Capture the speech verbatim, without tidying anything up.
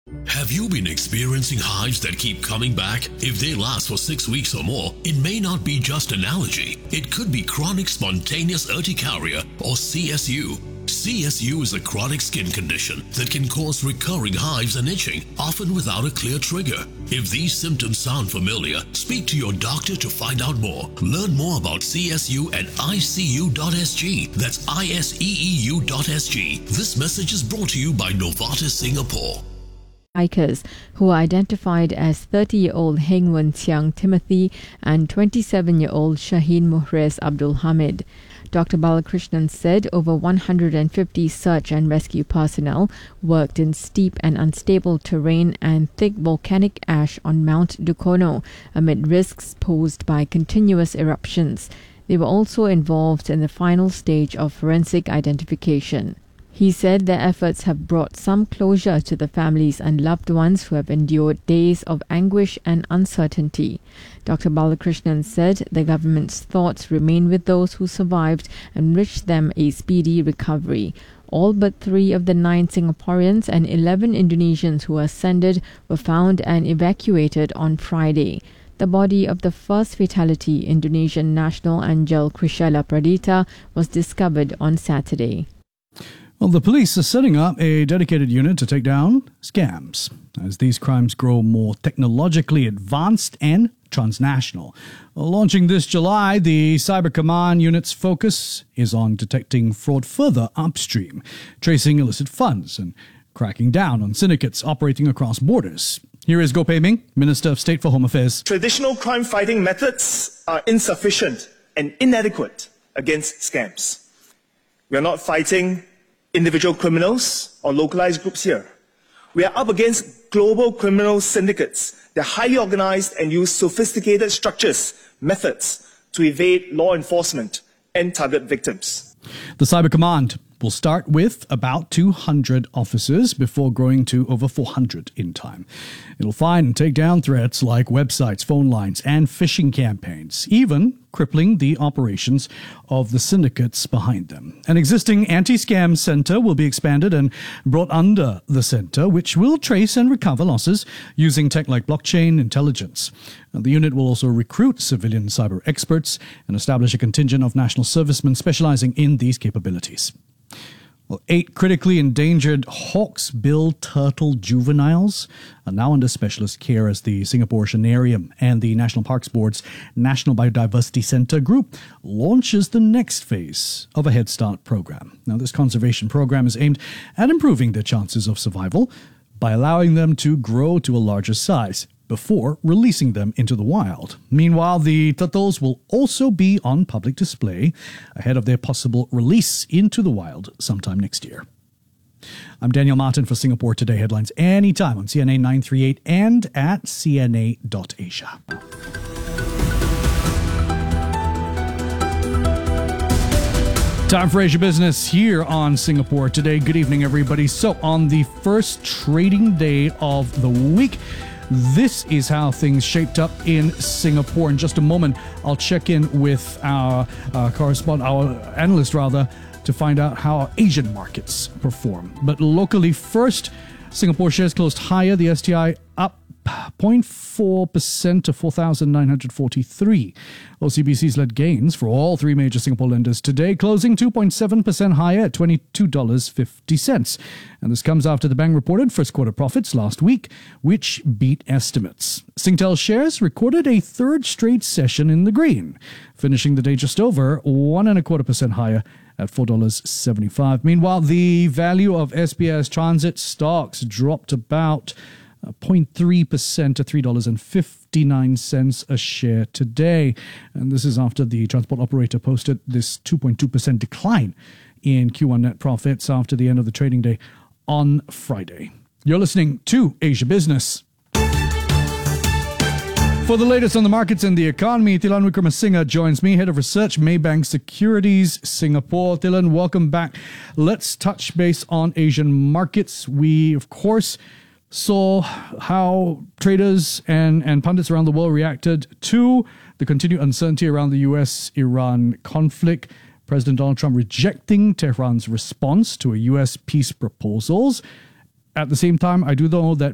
Have you been experiencing hives that keep coming back? If they last for six weeks or more, it may not be just an allergy. It could be chronic spontaneous urticaria or C S U. C S U is a chronic skin condition that can cause recurring hives and itching, often without a clear trigger. If these symptoms sound familiar, speak to your doctor to find out more. Learn more about C S U at I C U dot S G. That's I S E E U dot S G. This message is brought to you by Novartis Singapore. Hikers who are identified as thirty-year-old Heng Wen Xiang Timothy and twenty-seven-year-old Shaheen Muhres Abdul Hamid. Doctor Balakrishnan said over one hundred fifty search and rescue personnel worked in steep and unstable terrain and thick volcanic ash on Mount Dukono amid risks posed by continuous eruptions. They were also involved in the final stage of forensic identification. He said their efforts have brought some closure to the families and loved ones who have endured days of anguish and uncertainty. Doctor Balakrishnan said the government's thoughts remain with those who survived and wished them a speedy recovery. All but three of the nine Singaporeans and eleven Indonesians who ascended were found and evacuated on Friday. The body of the first fatality, Indonesian national Anjel Krishala Pradita, was discovered on Saturday. Well, the police are setting up a dedicated unit to take down scams as these crimes grow more technologically advanced and transnational. Well, launching this July, the Cyber Command unit's focus is on detecting fraud further upstream, tracing illicit funds and cracking down on syndicates operating across borders. Here is Goh Pei Ming, Minister of State for Home Affairs. Traditional crime-fighting methods are insufficient and inadequate against scams. We are not fighting individual criminals or localized groups here. We are up against global criminal syndicates. They're highly organized and use sophisticated structures, methods to evade law enforcement and target victims. The Cyber Command will start with about two hundred officers before growing to over four hundred in time. It'll find and take down threats like websites, phone lines, and phishing campaigns, even crippling the operations of the syndicates behind them. An existing anti-scam centre will be expanded and brought under the centre, which will trace and recover losses using tech like blockchain intelligence. The unit will also recruit civilian cyber experts and establish a contingent of national servicemen specialising in these capabilities. Well, eight critically endangered hawksbill turtle juveniles are now under specialist care as the Singapore Oceanarium and the National Parks Board's National Biodiversity Centre group launches the next phase of a Head Start program. Now, this conservation program is aimed at improving their chances of survival by allowing them to grow to a larger size before releasing them into the wild. Meanwhile, the turtles will also be on public display ahead of their possible release into the wild sometime next year. I'm Daniel Martin for Singapore Today Headlines, anytime on C N A nine thirty-eight and at C N A dot asia. Time for Asia Business here on Singapore Today. Good evening, everybody. So on the first trading day of the week, this is how things shaped up in Singapore. In just a moment, I'll check in with our uh, correspondent, our analyst rather, to find out how our Asian markets perform. But locally first, Singapore shares closed higher. The S T I up zero point four percent to four thousand nine hundred forty-three. O C B C's led gains for all three major Singapore lenders today, closing two point seven percent higher at twenty-two dollars fifty. And this comes after the bank reported first quarter profits last week, which beat estimates. Singtel shares recorded a third straight session in the green, finishing the day just over one and a quarter percent higher at four dollars seventy-five. Meanwhile, the value of S B S Transit stocks dropped about zero point three percent to three dollars fifty-nine a share today. And this is after the transport operator posted this two point two percent decline in Q one net profits after the end of the trading day on Friday. You're listening to Asia Business. For the latest on the markets and the economy, Thilan Wickramasinghe joins me, Head of Research, Maybank Securities Singapore. Thilan, welcome back. Let's touch base on Asian markets. We, of course, saw how traders and, and pundits around the world reacted to the continued uncertainty around the U S Iran conflict. President Donald Trump rejecting Tehran's response to a U S peace proposals. At the same time, I do know that